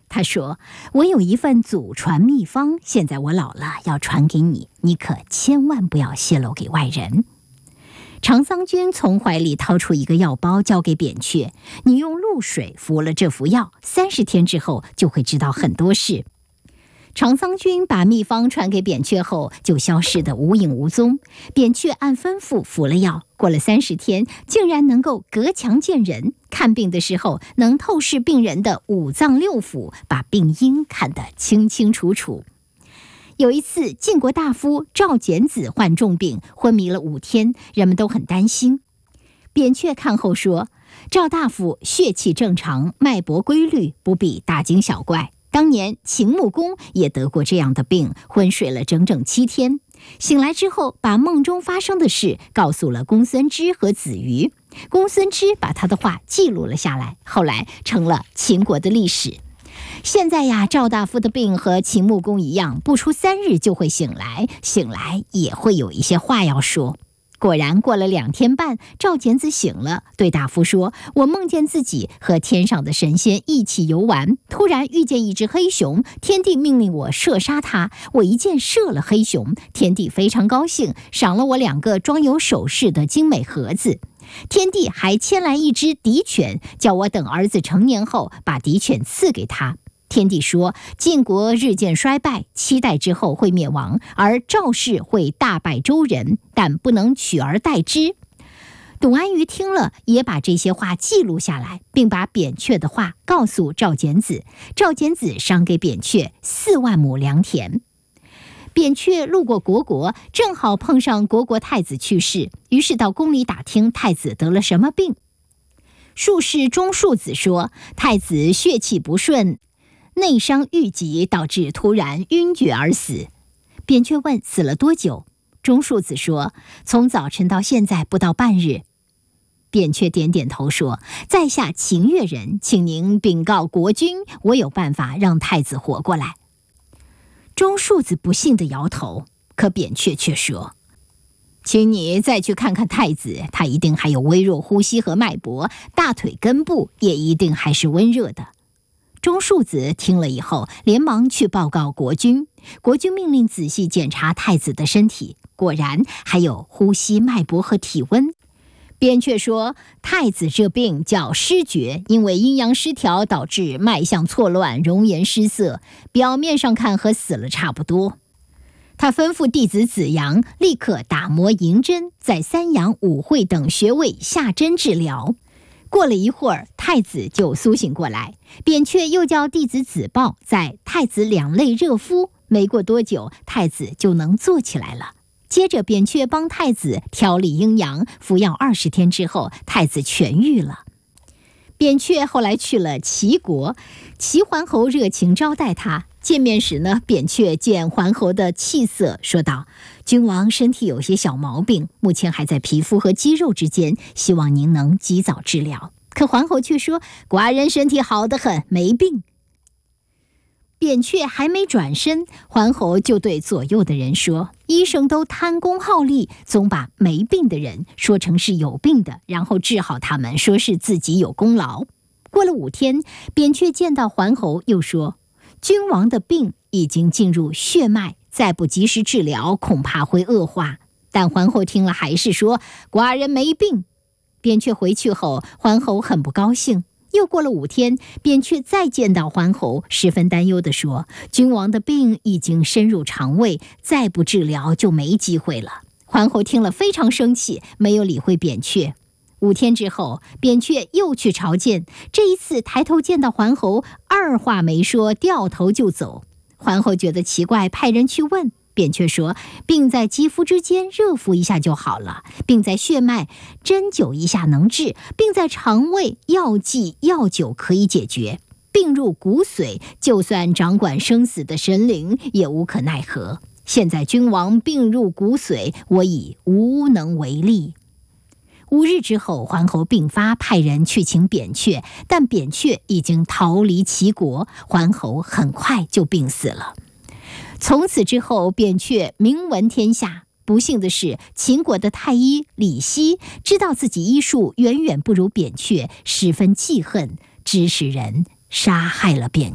他说：“我有一份祖传秘方，现在我老了，要传给你，你可千万不要泄露给外人。”长桑君从怀里掏出一个药包，交给扁鹊：“你用露水服了这副药，30天之后就会知道很多事。”长桑君把秘方传给扁鹊后，就消失得无影无踪。扁鹊按吩咐服了药，过了30天，竟然能够隔墙见人，看病的时候能透视病人的五脏六腑，把病因看得清清楚楚。有一次，晋国大夫赵简子患重病，昏迷了5天，人们都很担心。扁鹊看后说：“赵大夫血气正常，脉搏规律，不必大惊小怪。当年秦穆公也得过这样的病，昏睡了整整7天。醒来之后，把梦中发生的事告诉了公孙支和子瑜。公孙支把他的话记录了下来，后来成了秦国的历史。现在呀，赵大夫的病和秦穆公一样，不出3日就会醒来，醒来也会有一些话要说。”果然过了2天半，赵简子醒了，对大夫说：“我梦见自己和天上的神仙一起游玩，突然遇见一只黑熊，天帝命令我射杀它，我一箭射了黑熊，天帝非常高兴，赏了我2个装有首饰的精美盒子。天帝还牵来一只敌犬，叫我等儿子成年后把敌犬赐给他。天帝说，晋国日渐衰败，7代之后会灭亡，而赵氏会大败周人，但不能取而代之。”董安于听了，也把这些话记录下来，并把扁鹊的话告诉赵简子。赵简子赏给扁鹊4万亩良田。扁鹊路过虢国，正好碰上虢国太子去世，于是到宫里打听太子得了什么病。术士钟庶子说，太子血气不顺，内伤郁积，导致突然晕厥而死。扁鹊问死了多久，钟庶子说从早晨到现在不到半日。扁鹊点点头说，在下秦越人，请您禀告国君，我有办法让太子活过来。钟庶子不信地摇头，可扁鹊却说，请你再去看看太子，他一定还有微弱呼吸和脉搏，大腿根部也一定还是温热的。钟庶子听了以后，连忙去报告国君。国君命令仔细检查太子的身体，果然还有呼吸、脉搏和体温。扁鹊说，太子这病叫失厥，因为阴阳失调导致脉象错乱，容颜失色，表面上看和死了差不多。他吩咐弟子子阳立刻打磨银针，在3阳、5会等穴位下针治疗。过了一会儿，太子就苏醒过来。扁鹊又叫弟子子豹在太子2肋热敷，没过多久，太子就能坐起来了。接着扁鹊帮太子调理阴阳，服药20天之后，太子痊愈了。扁鹊后来去了齐国，齐桓侯热情招待他。见面时呢，扁鹊见桓侯的气色，说道，君王身体有些小毛病，目前还在皮肤和肌肉之间，希望您能及早治疗。可桓侯却说，寡人身体好得很，没病。扁鹊还没转身，桓侯就对左右的人说，医生都贪功好利，总把没病的人说成是有病的，然后治好他们，说是自己有功劳。过了5天，扁鹊见到桓侯，又说，君王的病已经进入血脉，再不及时治疗，恐怕会恶化。但桓侯听了还是说，寡人没病。扁鹊回去后，桓侯很不高兴。又过了5天，扁鹊再见到桓侯，十分担忧地说，君王的病已经深入肠胃，再不治疗就没机会了。桓侯听了非常生气，没有理会扁鹊。5天之后，扁鹊又去朝见，这一次抬头见到桓侯，二话没说，掉头就走。桓侯觉得奇怪，派人去问。扁鹊说，病在肌肤之间，热敷一下就好了；病在血脉，针灸一下能治；病在肠胃，药剂药酒可以解决；病入骨髓，就算掌管生死的神灵也无可奈何。现在君王病入骨髓，我已无能为力。5日之后，桓侯病发，派人去请扁鹊，但扁鹊已经逃离齐国，桓侯很快就病死了。从此之后，扁鹊名闻天下。不幸的是，秦国的太医李希知道自己医术远远不如扁鹊，十分记恨，指使人杀害了扁鹊。